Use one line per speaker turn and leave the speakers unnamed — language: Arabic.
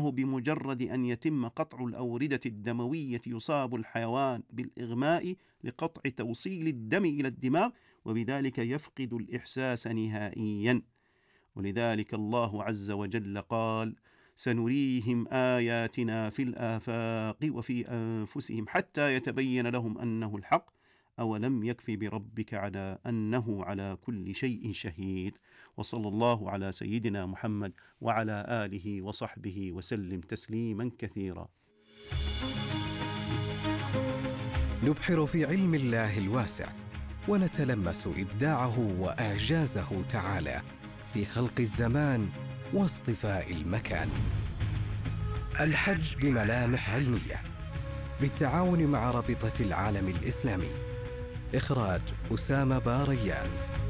أنه بمجرد أن يتم قطع الأوردة الدموية يصاب الحيوان بالإغماء لقطع توصيل الدم إلى الدماغ، وبذلك يفقد الإحساس نهائيا. ولذلك الله عز وجل قال: سنريهم آياتنا في الآفاق وفي أنفسهم حتى يتبين لهم أنه الحق أولم يكف بربك على أنه على كل شيء شهيد. وصلى الله على سيدنا محمد وعلى آله وصحبه وسلم تسليما كثيرا.
نبحر في علم الله الواسع ونتلمس إبداعه وإعجازه تعالى في خلق الزمان واصطفاء المكان. الحج بملامح علمية بالتعاون مع رابطة العالم الإسلامي. إخراج أسامة باريان.